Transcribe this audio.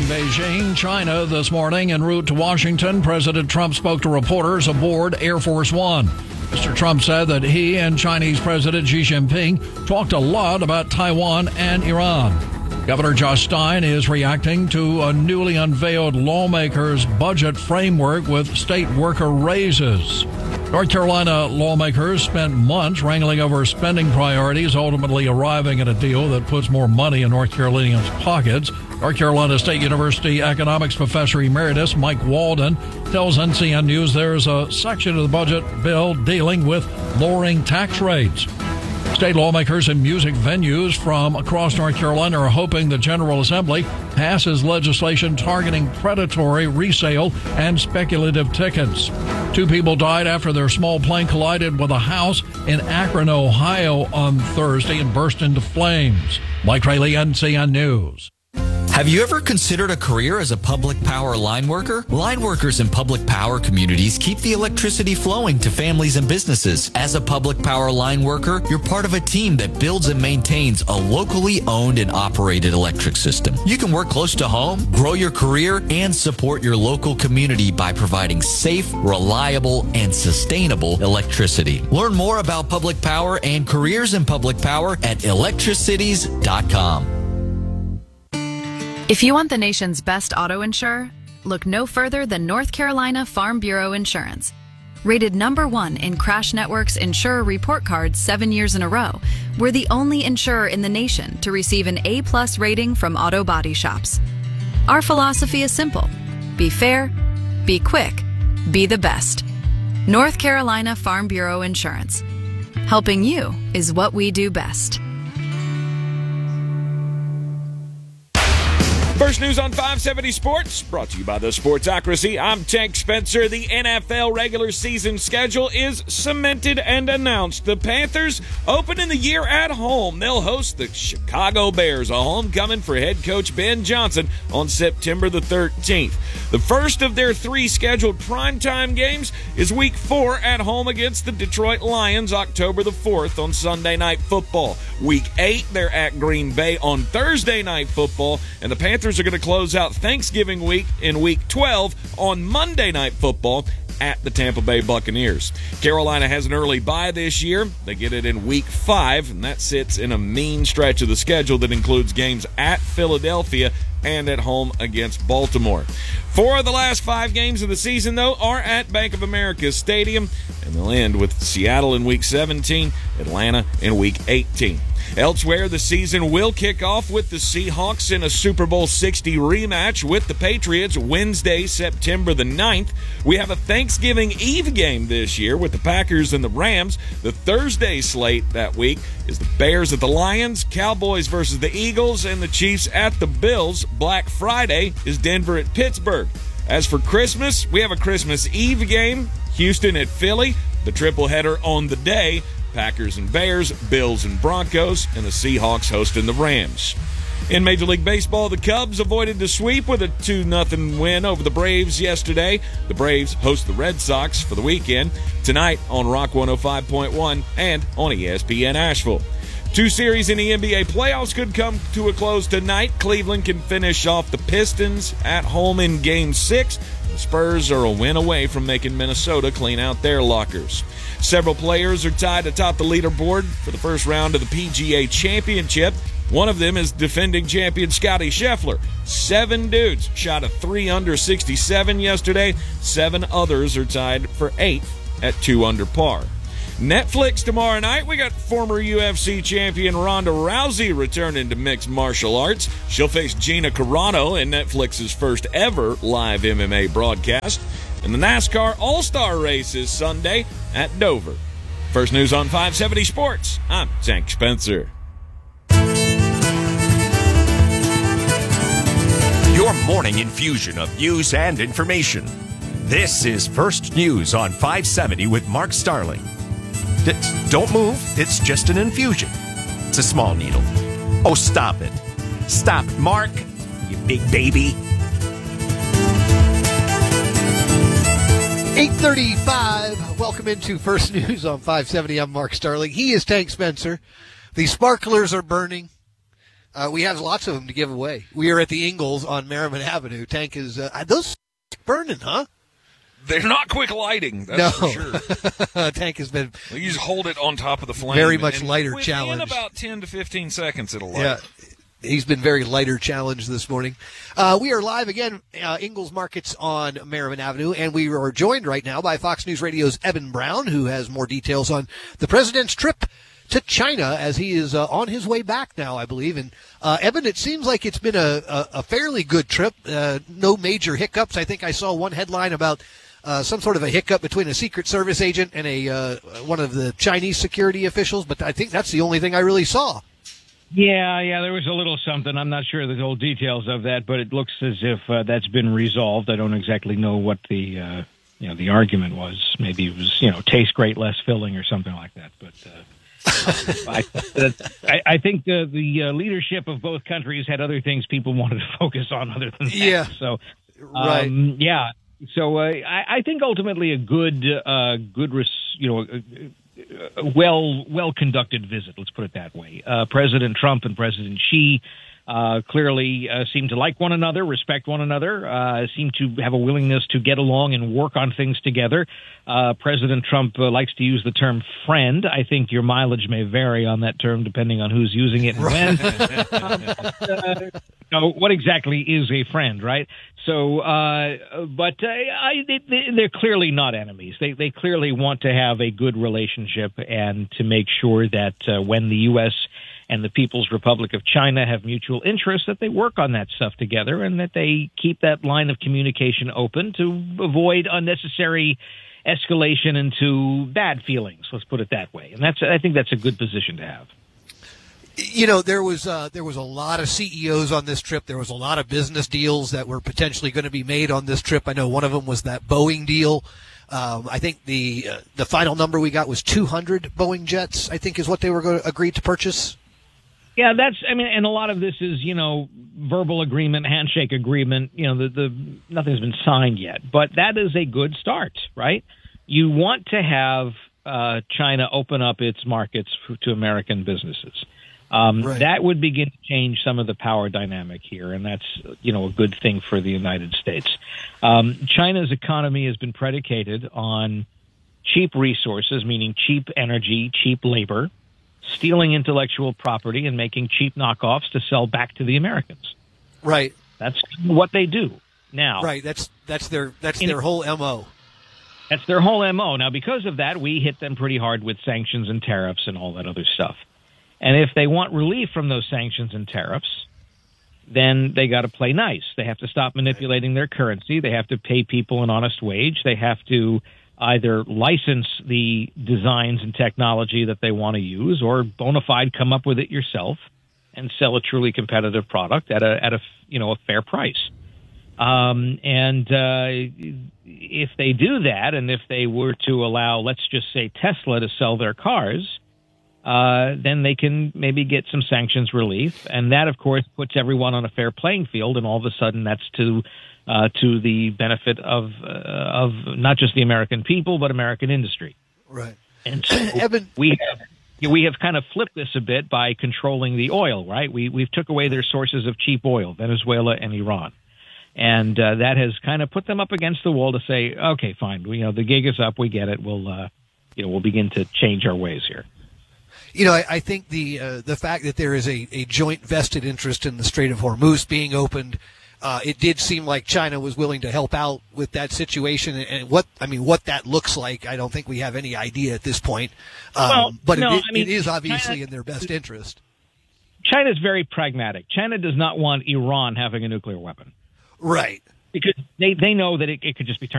Beijing, China this morning. En route to Washington, President Trump spoke to reporters aboard Air Force One. Mr. Trump said that he and Chinese President Xi Jinping talked a lot about Taiwan and Iran. Governor Josh Stein is reacting to a newly unveiled lawmakers' budget framework with state worker raises. North Carolina lawmakers spent months wrangling over spending priorities, ultimately arriving at a deal that puts more money in North Carolinians' pockets. North Carolina State University economics professor emeritus Mike Walden tells NCN News there's a section of the budget bill dealing with lowering tax rates. State lawmakers and music venues from across North Carolina are hoping the General Assembly passes legislation targeting predatory resale and speculative tickets. 2 people died after their small plane collided with a house in Akron, Ohio on Thursday and burst into flames. Mike Rayleigh, NCN News. Have you ever considered a career as a public power line worker? Line workers in public power communities keep the electricity flowing to families and businesses. As a public power line worker, you're part of a team that builds and maintains a locally owned and operated electric system. You can work close to home, grow your career, and support your local community by providing safe, reliable, and sustainable electricity. Learn more about public power and careers in public power at electricities.com. If you want the nation's best auto insurer, look no further than North Carolina Farm Bureau Insurance. Rated #1 in Crash Network's Insurer Report Card 7 years in a row, we're the only insurer in the nation to receive an A+ rating from auto body shops. Our philosophy is simple: be fair, be quick, be the best. North Carolina Farm Bureau Insurance. Helping you is what we do best. First news on 570 Sports, brought to you by the Sportsocracy. I'm Tank Spencer. The NFL regular season schedule is cemented and announced. The Panthers opening the year at home. They'll host the Chicago Bears, a homecoming for head coach Ben Johnson on September the 13th. The first of their 3 scheduled primetime games is Week 4 at home against the Detroit Lions, October the 4th on Sunday Night Football. Week 8, they're at Green Bay on Thursday Night Football, and the Panthers are going to close out Thanksgiving week in Week 12 on Monday Night Football at the Tampa Bay Buccaneers. Carolina has an early bye this year. They get it in Week 5, and that sits in a mean stretch of the schedule that includes games at Philadelphia and at home against Baltimore. 4 of the last 5 games of the season, though, are at Bank of America Stadium, and they'll end with Seattle in Week 17, Atlanta in Week 18. Elsewhere, the season will kick off with the Seahawks in a Super Bowl 60 rematch with the Patriots Wednesday, September the 9th. We have a Thanksgiving Eve game this year with the Packers and the Rams. The Thursday slate that week is the Bears at the Lions, Cowboys versus the Eagles, and the Chiefs at the Bills. Black Friday is Denver at Pittsburgh. As for Christmas, we have a Christmas Eve game, Houston at Philly, the triple header on the day, Packers and Bears, Bills and Broncos, and the Seahawks hosting the Rams. In Major League Baseball, the Cubs avoided the sweep with a 2-0 win over the Braves yesterday. The Braves host the Red Sox for the weekend tonight on Rock 105.1 and on ESPN Asheville. 2 series in the NBA playoffs could come to a close tonight. Cleveland can finish off the Pistons at home in Game 6. The Spurs are a win away from making Minnesota clean out their lockers. Several players are tied atop the leaderboard for the first round of the PGA Championship. One of them is defending champion Scottie Scheffler. 7 dudes shot a 3 under 67 yesterday. 7 others are tied for 8th at 2 under par. Netflix tomorrow night, we got former UFC champion Ronda Rousey returning to mixed martial arts. She'll face Gina Carano in Netflix's first ever live MMA broadcast. And the NASCAR All-Star Race is Sunday at Dover. First news on 570 Sports, I'm Tank Spencer. Your morning infusion of news and information. This is First News on 570 with Mark Starling. Don't move. It's just an infusion. It's a small needle. Oh, stop it. Stop it, Mark, you big baby. 8:35. Welcome into First News on 570. I'm Mark Starling. He is Tank Spencer. The sparklers are burning. We have lots of them to give away. We are at the Ingalls on Merriman Avenue. Tank is those burning, huh? They're not quick lighting, that's for sure. Tank has been. You just hold it on top of the flame. Very much lighter challenge. In about 10 to 15 seconds, it'll light. Yeah. He's been very lighter challenged this morning. We are live again, Ingalls Markets on Merriman Avenue, and we are joined right now by Fox News Radio's Evan Brown, who has more details on the president's trip to China as he is on his way back now, I believe. And Evan, it seems like it's been a fairly good trip. No major hiccups. I think I saw one headline about some sort of a hiccup between a Secret Service agent and one of the Chinese security officials, but I think that's the only thing I really saw. Yeah, there was a little something. I'm not sure the whole details of that, but it looks as if that's been resolved. I don't exactly know what the the argument was. Maybe it was taste great, less filling, or something like that. But I think the leadership of both countries had other things people wanted to focus on other than that. Yeah. So right. Yeah. So I think ultimately a good well conducted visit. Let's put it that way. President Trump and President Xi clearly seem to like one another, respect one another, seem to have a willingness to get along and work on things together. President Trump likes to use the term friend. I think your mileage may vary on that term depending on who's using it and when. What exactly is a friend, right? So, they're clearly not enemies. They clearly want to have a good relationship and to make sure that when the U.S. and the People's Republic of China have mutual interests, that they work on that stuff together and that they keep that line of communication open to avoid unnecessary escalation into bad feelings. Let's put it that way. And I think that's a good position to have. There was a lot of CEOs on this trip. There was a lot of business deals that were potentially going to be made on this trip. I know one of them was that Boeing deal. I think the final number we got was 200 Boeing jets, I think is what they were going to agree to purchase. Yeah, and a lot of this is, verbal agreement, handshake agreement, nothing's been signed yet, but that is a good start, right? You want to have China open up its markets to American businesses. Right. That would begin to change some of the power dynamic here, and that's, a good thing for the United States. China's economy has been predicated on cheap resources, meaning cheap energy, cheap labor, stealing intellectual property, and making cheap knockoffs to sell back to the Americans. Right. That's what they do now. Right. That's their whole MO. That's their whole MO. Now, because of that, we hit them pretty hard with sanctions and tariffs and all that other stuff. And if they want relief from those sanctions and tariffs, then they got to play nice. They have to stop manipulating their currency. They have to pay people an honest wage. They have to either license the designs and technology that they want to use, or bona fide come up with it yourself and sell a truly competitive product at a fair price. If they do that, and if they were to allow, let's just say, Tesla to sell their cars, then they can maybe get some sanctions relief, and that, of course, puts everyone on a fair playing field. And all of a sudden, that's to the benefit of not just the American people, but American industry. Right. And so Evan, we have kind of flipped this a bit by controlling the oil. Right. We've took away their sources of cheap oil, Venezuela and Iran. And that has kind of put them up against the wall to say, okay, fine, the gig is up, we get it. We'll begin to change our ways here. I think the fact that there is a joint vested interest in the Strait of Hormuz being opened, it did seem like China was willing to help out with that situation. And what that looks like, I don't think we have any idea at this point. It is obviously China, in their best interest. China is very pragmatic. China does not want Iran having a nuclear weapon. Right. Because they know that it could just be turned